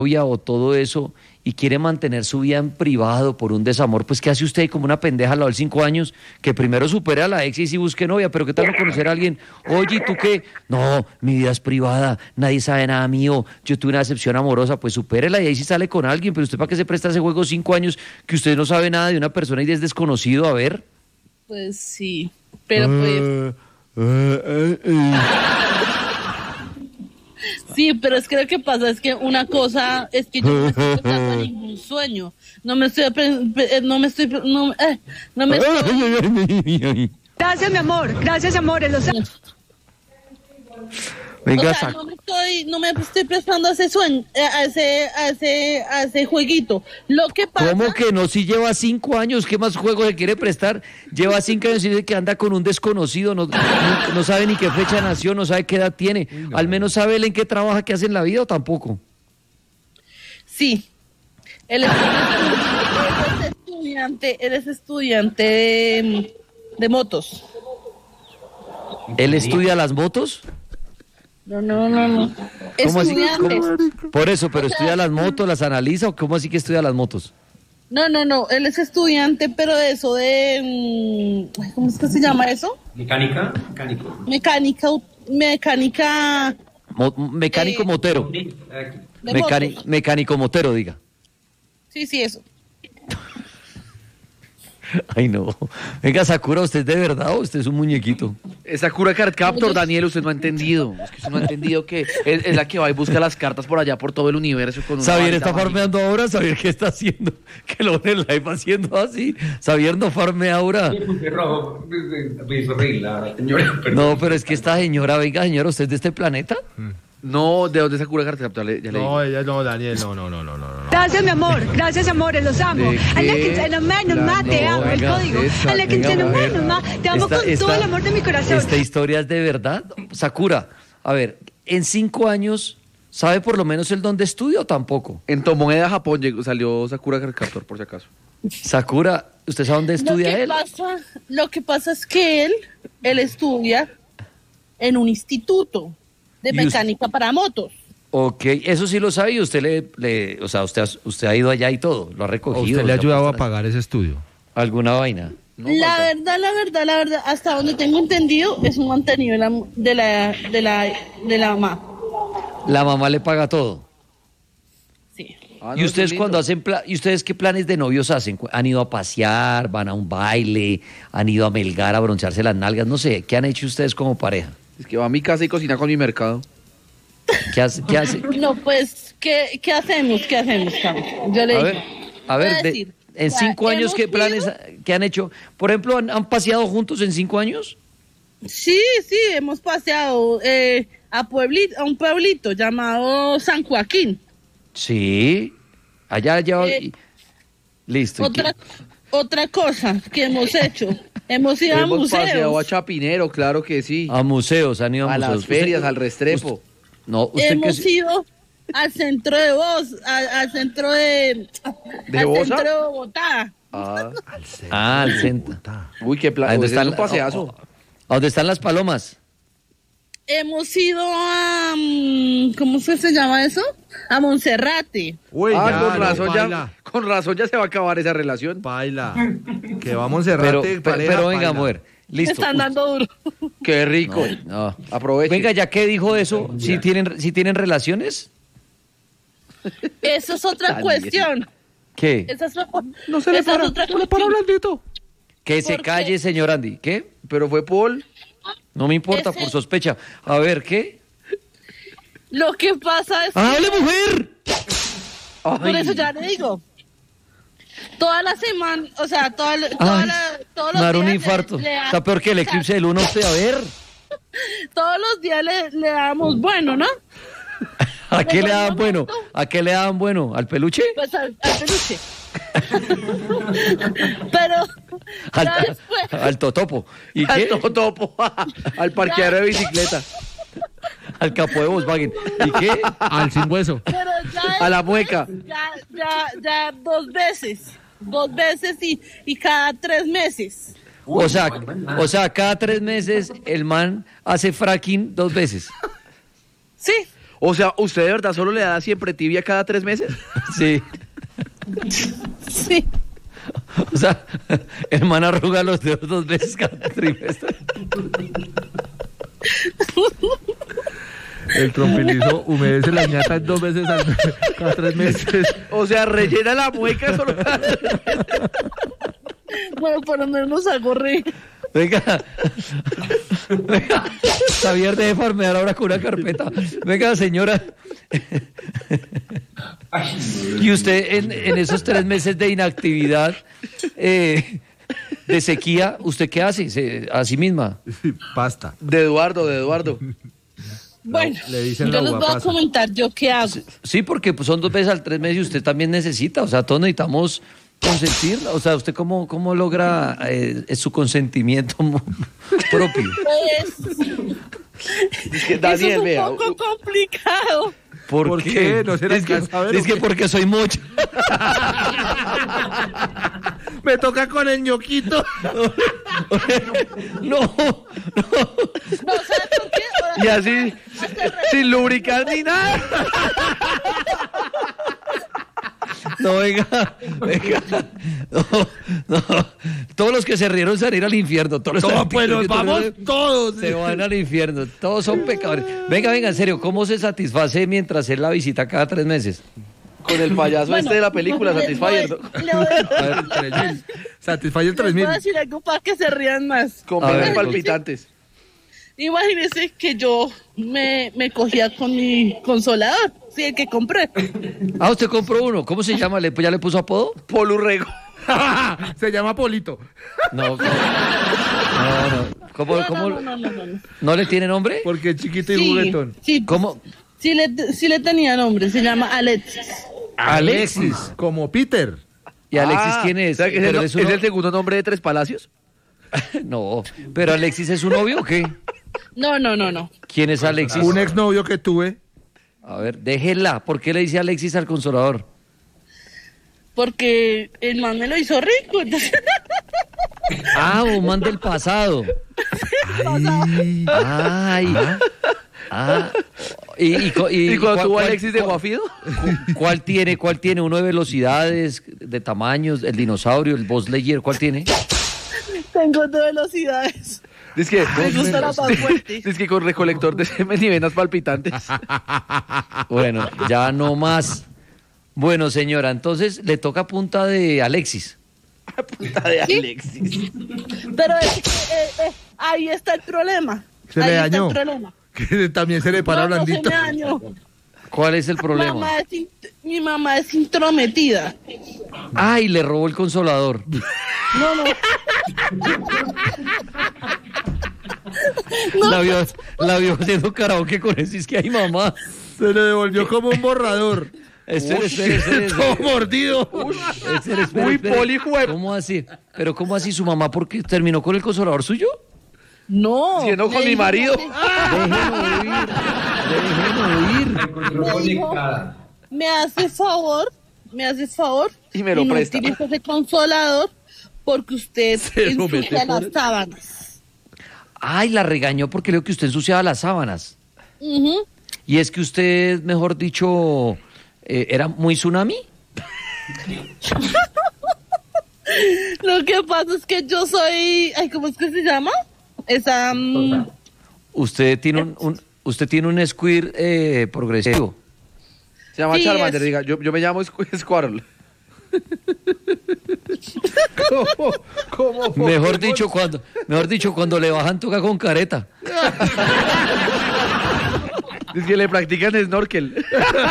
novia o todo eso y quiere mantener su vida en privado por un desamor, pues ¿qué hace usted como una pendeja a la de 5 años? Que primero supere a la ex y sí busque novia, pero ¿qué tal no conocer a alguien? Oye, ¿y tú qué? No, mi vida es privada, nadie sabe nada mío, yo tuve una decepción amorosa, pues supérela y ahí sí sale con alguien, pero ¿usted para qué se presta a ese juego 5 años que usted no sabe nada de una persona y es desconocido? A ver. Pues sí, pero pues... Sí, pero es que lo que pasa es que una cosa es que yo no me estoy prestando a ningún sueño. No me estoy... Gracias, mi amor. Gracias, amores. Venga, o sea, no me estoy prestando a ese sueño, a ese jueguito. Lo que pasa... ¿Cómo que no? Si lleva 5 años, ¿qué más juego se quiere prestar? Lleva 5 años y dice que anda con un desconocido, no sabe ni qué fecha nació, no sabe qué edad tiene. No. Al menos sabe él en qué trabaja, qué hace en la vida o tampoco. Sí. Él es estudiante de motos. ¿Él estudia las motos? No. ¿Cómo así? Estudiantes. Por eso, pero ¿estudia las motos, las analiza o cómo así que estudia las motos? No, él es estudiante, pero de eso de... ¿Cómo es que se llama eso? Mecánico. Mecánico motero. Mecánico motero, diga. Sí, eso. Ay, no. Venga, Sakura, ¿usted es de verdad o usted es un muñequito? Sakura Card Captor, Daniel, usted no ha entendido. Es que usted no ha entendido que es la que va y busca las cartas por allá, por todo el universo. Con Xavier está farmeando ahora. Xavier, ¿qué está haciendo? Que lo ven en live haciendo así. Xavier no farmea ahora. No, pero es que esta señora, venga, señora, ¿usted es de este planeta? No, ¿de dónde Sakura Card Captor? No, ella no, Daniel, no. Gracias, mi amor. Gracias, amores. Los amo. Te amo. El código. Te amo con todo el amor de mi corazón. ¿Esta historia es de verdad? Sakura, a ver, en 5 años, ¿sabe por lo menos el dónde estudia o tampoco? En Tomoeda, Japón, salió Sakura Card Captor, por si acaso. Sakura, ¿usted sabe dónde estudia él? Lo que pasa es que él estudia en un instituto de mecánica para motos. Ok, eso sí lo sabe y usted o sea, usted ha ido allá y todo, lo ha recogido. ¿Usted le ha ayudado a pagar ese estudio? ¿Alguna vaina? No, la verdad, hasta donde tengo entendido, es un mantenido de la mamá. ¿La mamá le paga todo? Sí. ¿Y ustedes cuando hacen ¿y ustedes qué planes de novios hacen? ¿Han ido a pasear, van a un baile, han ido a melgar, a broncearse las nalgas? No sé, ¿qué han hecho ustedes como pareja? Es que va a mi casa y cocina con mi mercado. ¿Qué hace? No, pues, ¿qué hacemos, Carlos? Yo le digo. A ver, en 5 años, ¿qué planes qué han hecho? Por ejemplo, ¿han paseado juntos en 5 años? Sí, hemos paseado a un pueblito llamado San Joaquín. Sí, allá. Listo. Otra cosa que hemos hecho. Hemos ido a museos. Hemos paseado a Chapinero, claro que sí. A museos, han ido a museos. Las ferias, al Restrepo. Hemos ido al centro de al centro de Bogotá. Al centro. Uy, qué plan. ¿Dónde está un paseazo? ¿A dónde están las palomas? Hemos ido a... ¿cómo se llama eso? A Monserrate. Uy, con razón ya se va a acabar esa relación. Baila. Que va a Monserrate. Pero venga, mujer. Listo. Me están dando duro. Qué rico. No. Aproveche. Venga, ya que dijo eso, ¿sí tienen relaciones? Eso es otra cuestión. ¿Qué? No se le para. No le para blandito. Que se calle, señor Andy. ¿Qué? Pero fue Paul. No me importa, por sospecha. A ver, ¿qué? Lo que pasa es... ¡Hable, mujer! Por eso ya le digo. Toda la semana, o sea, todos los días... Me dará un infarto. Está peor que el eclipse de luna usted, a ver. Todos los días le damos bueno, ¿no? ¿A qué le daban bueno? ¿A qué le daban bueno? ¿Al peluche? Pues al peluche. Pero al totopo. ¿Y al qué? Totopo. Al parqueadero de bicicleta. Al capó de Volkswagen. ¿Y qué? Al sin hueso. Pero a la mueca. Ya 2 veces. 2 veces y cada 3 meses. O sea, cada 3 meses el man hace fracking 2 veces. Sí. O sea, ¿usted de verdad solo le da siempre tibia cada 3 meses? Sí. Sí. O sea, el man arruga los dedos 2 veces cada trimestre. El trompilizo humedece la ñata 2 veces cada 3 meses. O sea, rellena la mueca solo cada 3 meses. Bueno, por lo menos algo reír. Venga. Javier, deje farmear ahora con una carpeta. Venga, señora. Y usted en esos 3 meses de inactividad, de sequía, ¿usted qué hace? A sí misma. Pasta. De Eduardo. Bueno, Le dicen yo la les voy a guapasa. comentar yo qué hago. Sí, porque pues, son 2 veces al 3 meses y usted también necesita. O sea, todos necesitamos consentirla. O sea, ¿usted cómo logra su consentimiento propio? Pues, Daniel, eso es vea. un poco complicado. ¿Por qué? ¿No se la alcanza a ver, Es que o qué? porque soy mocho. Me toca con el ñoquito. No. No, ¿sabes por qué? Y así, sin lubricar ni nada. No, venga. No. Todos los que se rieron se van a ir al infierno. Todos los Pues nos artistas que vamos tuvieron- todos. Se van al infierno. Todos son pecadores. Venga, en serio. ¿Cómo se satisface mientras él la visita cada 3 meses? Con el payaso este de la película, les Satisfyer, ¿no? le voy A ver, 3.000. Satisfyer les voy 3.000. a decir algo para que se rían más. Con A ver, venas palpitantes. Imagínense que yo me cogía con mi consolador, sí, el que compré. Ah, usted compró uno. ¿Cómo se llama? ¿Ya le puso apodo? Polurrego. Se llama Polito. No. No. ¿Cómo? No. ¿No le tiene nombre? Porque es chiquito y Sí, juguetón. sí, ¿Cómo? sí le tenía nombre, se llama Alexis. Alexis. Como Peter. ¿Y Alexis quién es? ¿Sabe que es, ¿Pero el, es uno? es el segundo nombre de Tres Palacios? No, pero Alexis es su novio o qué? No. ¿Quién es Alexis? Un exnovio que tuve. A ver, déjela. ¿Por qué le dice Alexis al consolador? Porque el man me lo hizo rico. Entonces, Ah, un man del pasado. Ay. Ah. ¿Y cuando tuvo Alexis de Guafido? ¿Cuál tiene? Uno de velocidades, de tamaños, el dinosaurio, el Buzz Lightyear, ¿cuál tiene? tengo 2 velocidades. Dice que, Me gusta la más fuerte. dice que con recolector de semen y venas palpitantes. Bueno, ya no más. Bueno, señora, entonces le toca punta de Alexis. Puta de Alexis. Pero es que, ahí está el problema. Se le Ahí está dañó. el problema. Que también se le para No, blandito. se me dañó. ¿Cuál es el problema? Mi mamá es intrometida. Ay, le robó el consolador. No. La vio haciendo karaoke con eso, es que hay mamá. Se le devolvió como un borrador. Espere. Todo mordido. Espere. Muy polijuep. ¿Cómo así? ¿Pero cómo así su mamá? ¿Porque terminó con el consolador suyo? No. Siendo con le mi dijo marido. que- Déjenlo oír. me dijo, me hace favor Y me lo no presta. utilice ese consolador porque usted Se lo mete ensucia por las el- sábanas. Ay, la regañó porque creo que usted ensuciaba las sábanas. Ujú. Y es que usted, mejor dicho, era muy tsunami. Lo que pasa es que yo soy, ay, ¿cómo es que se llama? Esa, Usted tiene usted tiene un squirt progresivo. Se llama Sí, Charmander, es- diga. Yo me llamo Squirrel. ¿Cómo? Mejor dicho, cuando le bajan toca con careta. Dice que le practican snorkel.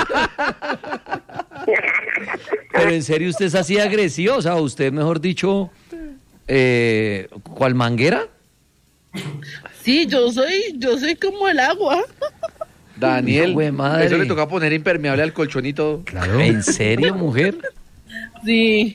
Pero en serio, usted es así agresivo, o sea, usted, mejor dicho, ¿cuál manguera? sí, yo soy como el agua. Daniel, Jue madre. eso le toca poner impermeable al colchón y todo. Claro. ¿En serio, mujer? Sí.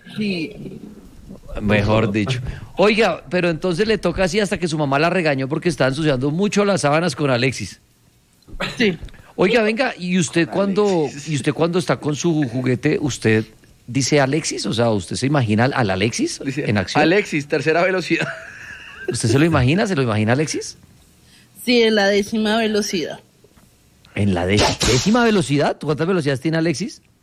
Mejor dicho. Oiga, pero entonces le toca así hasta que su mamá la regañó porque está ensuciando mucho las sábanas con Alexis. Sí. Oiga, venga, ¿y usted cuando está con su juguete, usted dice Alexis? O sea, ¿usted se imagina al Alexis Dice, en acción? Alexis, tercera velocidad. ¿Usted se lo imagina? ¿Se lo imagina Alexis? Sí, en la 10ª velocidad. En la décima velocidad. ¿Cuántas velocidades tiene Alexis?